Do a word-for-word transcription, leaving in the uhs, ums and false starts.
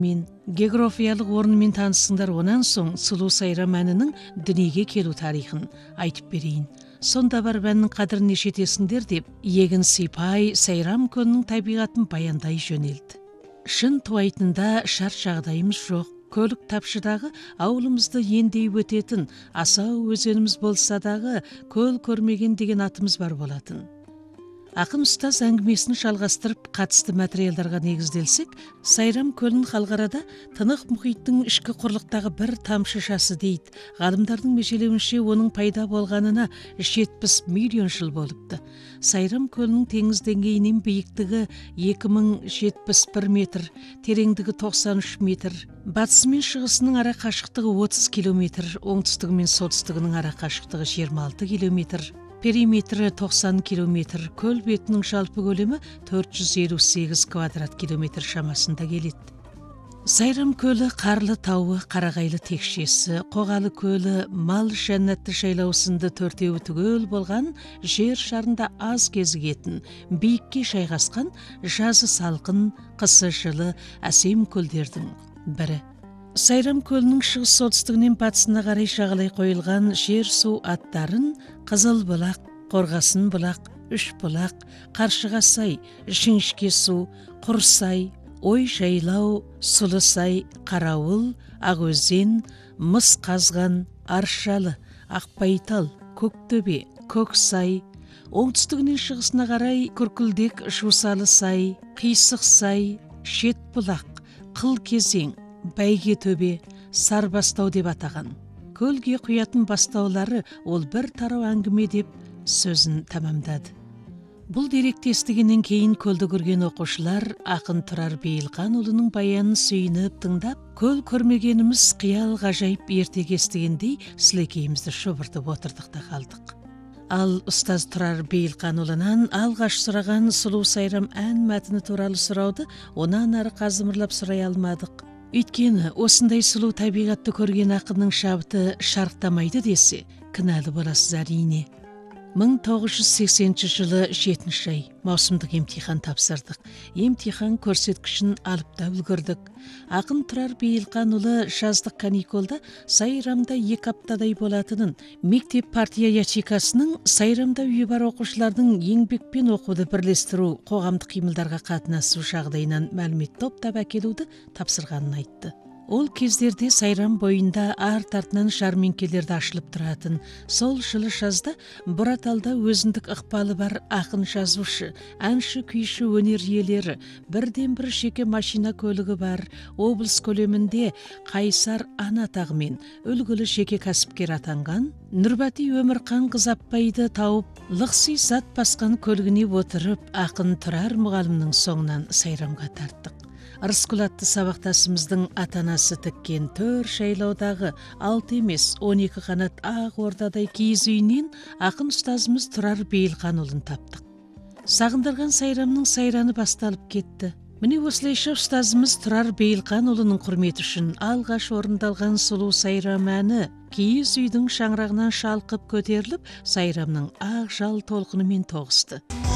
Мен географиялық орнымен танысыңдар, онан соң Сұлу Сайрам әнінің дүниеге келу тарихын айтып берейін. Сонда бар әннің қадірін ешетесіңдер деп, егін сипай Сайрам көлінің табиғатын баяндай жөнелді. Шын туайтында шарт жағдайымыз жоқ. Көлік тапшыдағы ауылымызды ендей өтетін асау өзеніміз болса дағы көл көрмеген деген атымыз бар болатын. Ақын ұстаз әңгімесін жалғастырып қатысты материалдарға негізделсек, Сайрам көлін халықарада Тынық мұхиттың ішкі құрлықтағы бір тамшы жасы дейді. Ғалымдардың межелеуінше оның пайда болғанына жетпіс миллион жыл болыпты. Сайрам көлінің теңіз деңгейінен биіктігі екі мың жетпіс бір метр, тереңдігі тоқсан үш метр. Батысы мен шығысының ара қашықтығы отыз километр, оңтүстігі мен солтүстігінің ара қашықтығы жиырма алты километр. Периметрі тоқсан километр, көл бетінің жалпы көлемі төрт жүз елу сегіз квадрат километр шамасында келеді. Сайрам көлі қарлы тауы, қарағайлы текшесі, қоғалы көлі, мал жәннатты жайлаусынды төртеуі түгел болған, жер шарында аз кезігетін, биікке жайғасқан, жазы салқын, қысы жылы әсем көлдердің бірі. Сайрам көлінің шығыс солтүстігінен батысына қарай жағалай қойылған жер су аттарын Қызылбұлақ, Қорғасын бұлақ, Үшбұлақ, Қаршығасай, Жіңішке су, Құрсай, Ой жайлау, Сұлысай, Қарауыл, Ақөзен, Мыс қазған, Аршалы, Ақбайтал, Көктөбе, Көксай, оңтүстігінен шығысына қарай Күркілдек, Жусалысай, Қисықсай, Шетбұлақ, Қылкезең, Бәйгетөбе, Сарбастау деп атаған. Көлге құятын бастаулары ол бір тарау әңгіме деп сөзін тамамдады. Бұл деректі естігеннен кейін көлді көрген оқушылар ақын Тұрар Бейілқанұлының баянын сүйініп тыңдап, көл көрмегеніміз қиял ғажайып ертегі естігендей сілекейімізді шұбыртып отырдық та қалдық. Ал ұстаз Тұрар Бейілқанұлынан алғаш сұраған Сұлу Сайрам ән мәтіні туралы сұрауды онан ары қазымырлап сұрай алмадық. Өйткені осындай сұлу табиғатты көрген ақынның шабыты шарықтамайды десе, кінәлі боласыз әрине. мың тоғыз жүз сексенінші жылы жетінші ай маусымдық емтихан тапсырдық. Емтихан көрсеткішін алып та үлгірдік. Ақын Тұрар Бейілқанұлы жаздық каникулда Сайрамда екі аптадай болатынын, мектеп партия ячейкасының Сайрамда үйі бар оқушылардың еңбекпен оқуды бірлестіру, қоғамдық қимылдарға қатынасу жағдайынан мәлімет топтап әкелуді тапсырғанын айтты. Ол кездерде Сайрам бойында арт-артынан жәрмеңкелерді ашылып тұратын. Сол жылы жазда Бұраталда өзіндік ықпалы бар ақын жазушы, әнші күйші өнер иелері, бірден бір жеке машина көлігі бар, облыс көлемінде Қайсар ана атағымен үлгілі жеке кәсіпкер атанған, Нұрбәти Өмірқан Қызапбайды тауып, лықси зат басқан көлігіне отырып, ақын Тұрар мұғалімнің соңынан Сайрамға тарттық. Рыскүл атты сабақтасымыздың атанасы тіккен төр шайлаудағы алты емес он екі қанат ақ ордадай киіз үйінен ақын ұстазымыз Тұрар Бейілқанұлын таптық. Сағындырған Сайрамның сайраны басталып кетті. Міне осылайша ұстазымыз Тұрар Бейілқанұлының құрметі үшін алғаш орындалған Сұлу Сайрам әні киіз үйдің шаңырағынан шалқып көтеріліп, Сайрамның ақ жал толқынымен тоғысты.